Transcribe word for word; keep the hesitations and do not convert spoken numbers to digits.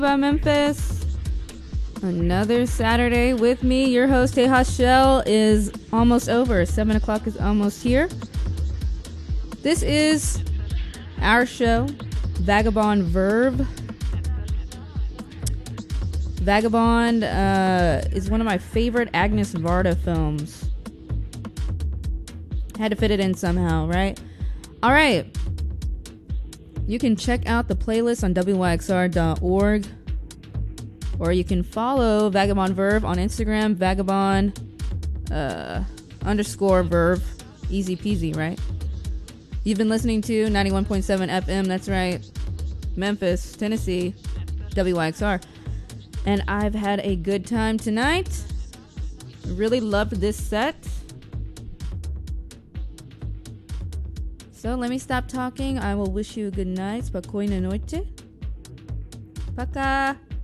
About Memphis. Another Saturday with me. Your host, Tejas Shell, is almost over. Seven o'clock is almost here. This is our show, Vagabond Verve. Vagabond uh, is one of my favorite Agnes Varda films. Had to fit it in somehow, right? All right. You can check out the playlist on W Y X R dot org. Or you can follow Vagabond Verve on Instagram, Vagabond uh, underscore Verve. Easy peasy, right? You've been listening to ninety-one point seven F M, that's right. Memphis, Tennessee, W Y X R. And I've had a good time tonight. Really loved this set. So let me stop talking. I will wish you a good night. Spokojnej noite. Пока.